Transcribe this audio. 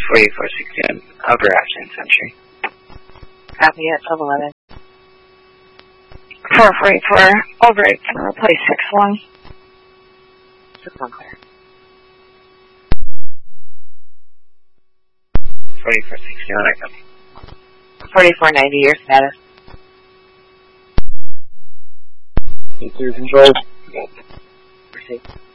4461, upper Ashton Century. Copy at 1211. 444, over it, can replace 61. 61 clear. 4461, I copy. 4490, your status. Clear control. Proceed.